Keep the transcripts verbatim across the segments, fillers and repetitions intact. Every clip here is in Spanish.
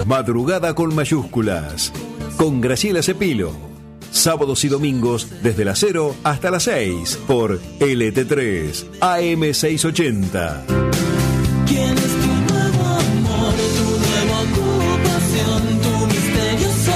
Madrugada con mayúsculas, con Graciela Cepilo. Sábados y domingos desde las cero hasta las seis por L T tres A M seiscientos ochenta. ¿Quién es tu nuevo amor, tu nueva ocupación, tu misterioso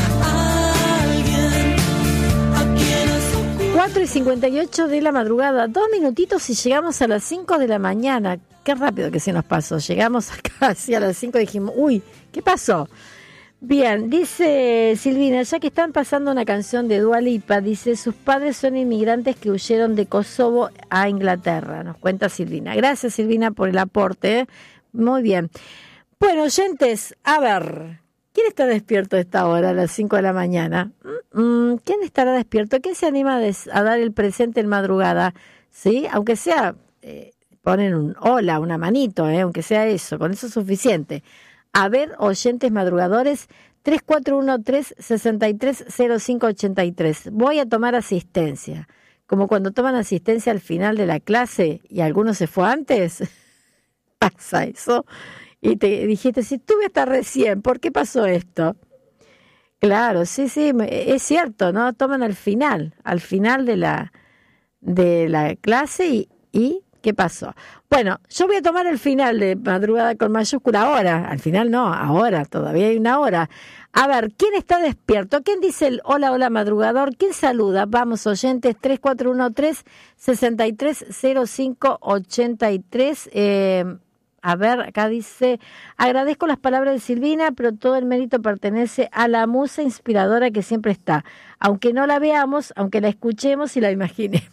alguien a quien has... cuatro y cincuenta y ocho de la madrugada, dos minutitos y llegamos a las cinco de la mañana. Qué rápido que se nos pasó. Llegamos acá hacia las cinco y dijimos, uy, ¿qué pasó? Bien, dice Silvina, ya que están pasando una canción de Dua Lipa, dice, sus padres son inmigrantes que huyeron de Kosovo a Inglaterra, nos cuenta Silvina. Gracias, Silvina, por el aporte, ¿eh? Muy bien. Bueno, oyentes, a ver, ¿quién está despierto a esta hora, a las cinco de la mañana? ¿Quién estará despierto? ¿Quién se anima a, des- a dar el presente en madrugada? ¿Sí? Aunque sea... Eh, ponen un hola, una manito, eh, aunque sea eso, con eso es suficiente. A ver, oyentes madrugadores, tres cuatro uno tres, seis tres cero cinco ocho tres. Voy a tomar asistencia. Como cuando toman asistencia al final de la clase y alguno se fue antes. Pasa eso. Y te dijiste, si tuve hasta recién, ¿por qué pasó esto? Claro, sí, sí, es cierto, ¿no? Toman al final, al final de la, de la clase y... y ¿qué pasó? Bueno, yo voy a tomar el final de Madrugada con mayúscula ahora. Al final no, ahora, todavía hay una hora. A ver, ¿quién está despierto? ¿Quién dice el hola, hola, madrugador? ¿Quién saluda? Vamos, oyentes, tres cuatro uno tres, seis tres cero cinco ocho tres. Eh, a ver, acá dice, agradezco las palabras de Silvina, pero todo el mérito pertenece a la musa inspiradora que siempre está. Aunque no la veamos, aunque la escuchemos y la imaginemos.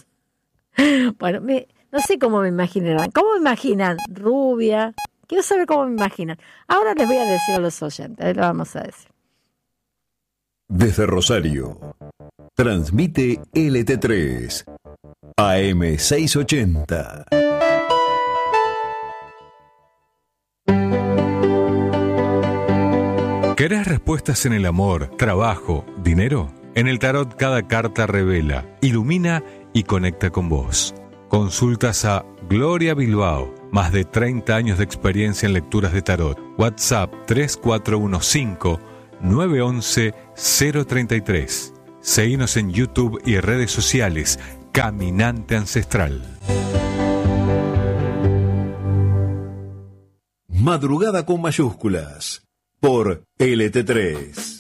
Bueno, me... No sé cómo me imaginarán. ¿Cómo me imaginan? Rubia. Quiero saber cómo me imaginan. Ahora les voy a decir a los oyentes. Ahí lo vamos a decir. Desde Rosario, transmite L T tres A M seiscientos ochenta. ¿Querés respuestas en el amor, trabajo, dinero? En el tarot cada carta revela, ilumina y conecta con vos. Consultas a Gloria Bilbao, más de treinta años de experiencia en lecturas de tarot. WhatsApp tres cuatro uno cinco, nueve uno uno, cero tres tres. Seguinos en YouTube y redes sociales. Caminante Ancestral. Madrugada con mayúsculas por L T tres.